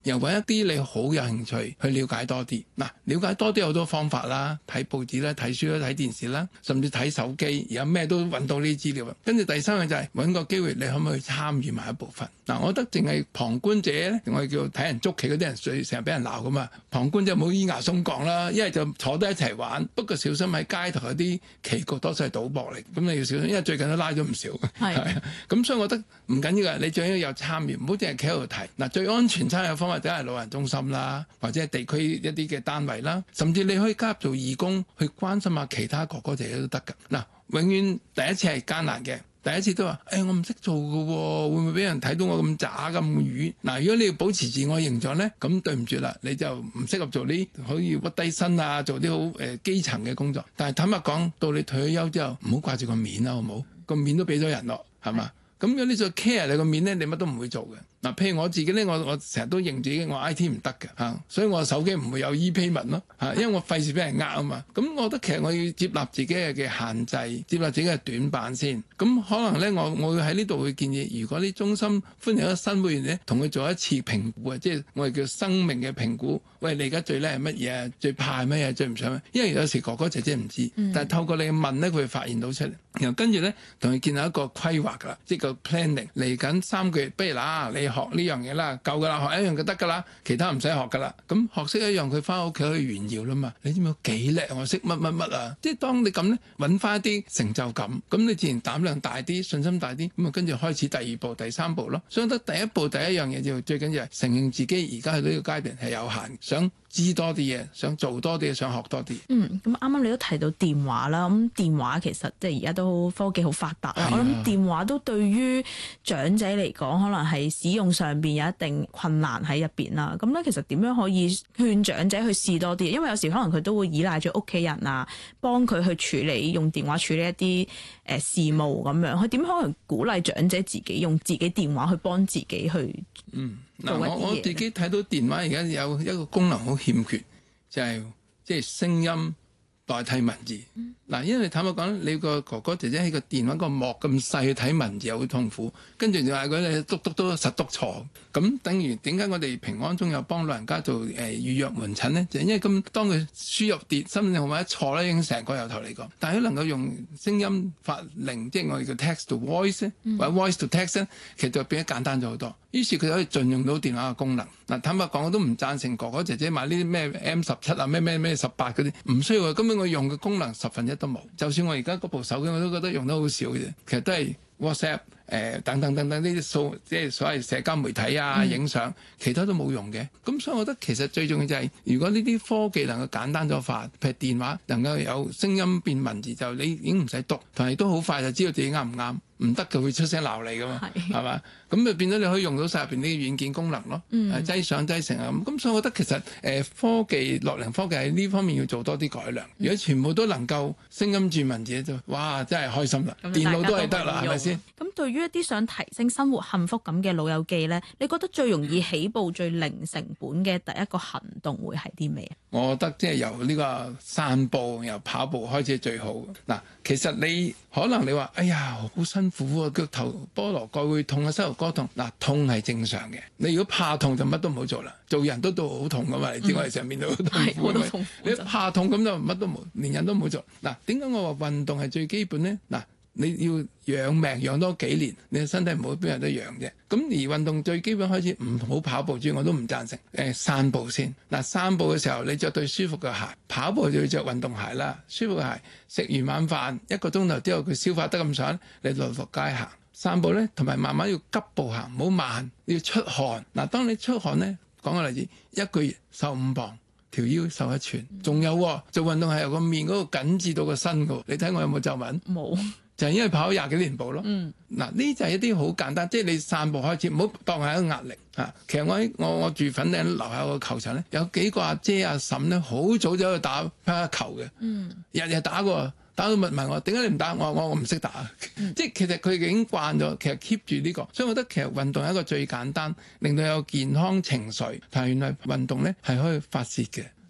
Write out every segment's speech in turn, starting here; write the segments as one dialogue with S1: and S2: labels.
S1: 又揾一啲你好有興趣去了解多啲。嗱，了解多啲有好多方法啦，睇報紙啦、睇書啦、睇電視啦，甚至睇手機，而家咩都揾到呢啲資料。跟住第三樣就係揾個機會，你可唔可以參與埋一部分？嗱，我覺得淨係旁觀者咧，我哋叫睇人捉棋嗰啲人，成日俾人鬧噶嘛。旁觀者冇咿牙鬆講啦，一係就坐低一齊玩，不過小心喺街頭嗰啲棋局多數係賭博嚟，咁你要小心，因為最近都拉咗唔少。係咁所以我覺得唔緊要嘅，你最緊要有參與，唔好淨係企喺度睇。嗱，最安全參與嘅方法梗係老人中心啦，或者係地區一啲嘅單位啦，甚至你可以加入做義工，去關心下其他哥哥姐姐都得㗎。嗱，永遠第一次係艱難嘅。第一次都話，我唔識做嘅喎，會唔會俾人睇到我咁渣咁愚？嗱，如果你要保持自我形象咧，咁對唔住啦，你就唔適合做啲可以屈低身啊，做啲好基層嘅工作。但係坦白講，到你退咗休之後，唔好掛住個面啦，好唔好？個面都俾咗人咯，係嘛？咁如果你再 care 你個面咧，你乜都唔會做嘅。嗱，譬如我自己咧，我成日都認自己我 IT 唔得嘅嚇，所以我手機唔會有 e-payment 咯嚇，因為我費事俾人呃啊嘛。咁我覺得其實我要接納自己嘅限制，接納自己嘅短板先。咁可能咧，我會喺呢度會建議，如果啲中心歡迎一個新會員咧，同佢做一次評估啊，即係我哋叫生命嘅評估。喂，你而家最叻係乜嘢啊？最怕係乜嘢？最唔想乜？因為有時哥哥姐姐唔知，但係透過你問咧，佢會發現到出嚟。然後跟住咧，同佢建立一個規劃㗎啦，即係個 planning。嚟緊3個月，不如嗱，你學呢樣嘢啦，夠㗎啦，學一樣就得㗎啦，其他唔使學㗎啦。咁學識一樣，佢翻屋企可以炫耀啦嘛。你知唔知幾叻？我識乜乜乜啊！即係當你咁咧，揾翻一啲成就感，咁你自然膽量大啲，信心大啲，咁啊跟住開始第2步、第3步咯。所以得第一步第一樣嘢就最緊要係承認自己而家去到呢個階段係有限，想知多啲嘢，想做多啲嘢，想學多啲。
S2: 咁啱啱你都提到電話啦，咁電話其實即係而家都科技好發達啦。我諗電話都對於長者嚟講，可能係使用上邊有一定困難喺入邊啦。咁咧，其實點樣可以勸長者去試多啲？因為有時可能佢都會依賴住屋企人啊，幫佢去處理用電話處理一啲事務咁樣。佢點可能鼓勵長者自己用自己電話去幫自己去
S1: 我自己睇到電話而家有一個功能好欠缺，就係即係聲音代替文字。因為坦白講，你個哥哥姐姐喺個電話個幕咁細去睇文字好痛苦，跟住就話佢哋篤都實篤錯。咁等於點解我哋平安中有幫老人家做預約門診呢？就因為咁當佢輸入身份證號碼一錯咧，已經成個由頭嚟講。但係佢能夠用聲音發令，即係我哋叫 text to voice 或者 voice to text 咧，其實就變得簡單咗好多。於是佢可以盡用到電話嘅功能。坦白講，我都唔贊成哥哥姐姐買呢啲咩 M17啊、咩18嗰啲，唔需要嘅。根本我用嘅功能1/10都冇。就算我而家嗰部手機，我都覺得用得好少嘅啫。其實都係 WhatsApp 等等呢啲即係所謂社交媒體啊、影相，其他都冇用嘅。咁所以我覺得其實最重要就係，如果呢啲科技能夠簡單咗化，譬如電話能夠有聲音變文字，就你已經唔使讀，同埋都好快就知道自己啱唔啱。唔得嘅會出聲鬧你噶嘛，係嘛？咁就變咗你可以用到晒入邊啲軟件功能咯，擠上擠成啊咁。所以我覺得其實科技樂齡科技喺呢方面要做多啲改良。如果全部都能夠聲音轉文字就哇真係開心啦，電腦都係得啦，係咪先？
S2: 咁對於一啲想提升生活幸福感嘅老友記咧，你覺得最容易起步、最零成本嘅第一個行動會係啲咩啊？
S1: 我覺得即係由呢個散步、由跑步開始係最好。嗱，其實你可能你話哎呀好辛苦啊，腳頭菠蘿蓋會痛啊，膝頭哥痛。痛係正常嘅。你如果怕痛就乜都唔好做啦。做人都到好痛噶嘛，你知我哋成面都好痛苦。你怕痛咁就乜都冇，連人都唔好做。點解我話運動係最基本咧？你要養命養多幾年，你嘅身體唔好邊人都養啫。咁而運動最基本開始唔好跑步住，我都唔贊成。散步先。散步嘅時候你着對舒服嘅鞋，跑步就要着運動鞋啦。舒服嘅鞋，食完晚飯1個鐘頭之後佢消化得咁上，你落街行。散步咧，同埋慢慢要急步行，唔好慢，你要出汗。當你出汗咧，講個例子，1個月瘦5磅，條腰瘦1寸。仲有做運動係由個面嗰度緊至到個身㗎。你睇我有冇皺紋？冇。就係因為跑咗20幾年步咯。呢就係一啲好簡單，即係你散步開始，唔好當係一個壓力嚇。其實我住粉嶺樓下個球場咧，有幾個阿姐阿嬸咧，好早就喺度打乒乓球嘅，日日打過。打到問我點解你唔打？我唔識打。即係其實佢已經慣咗，其實 keep 住呢個，所以我覺得其實運動係一個最簡單，令到有健康情緒。但係原來運動咧係可以發泄嘅。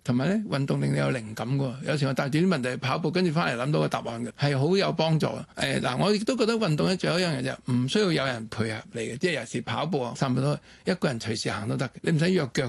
S1: 同埋咧運動令你有靈感嘅。有時我帶住啲問題跑步，跟住翻嚟諗到個答案嘅，係好有幫助。嗱，我亦都覺得運動咧仲有一樣嘢就唔需要有人配合你嘅，即係有時跑步啊，差唔多一個人隨時行都得，你唔使約腳